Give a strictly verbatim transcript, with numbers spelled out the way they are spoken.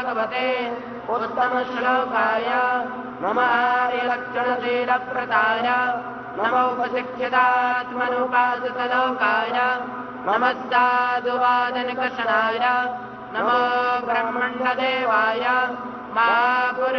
भगवते उत्तमश्लोकाय नमः आर्यलक्षणशीलप्रदाय नमो उपशिक्षितात्मनुपासितलोकाय नमः साधुवादनिकषणाय नमो ब्रह्मण्यदेवाय महापुरुषाय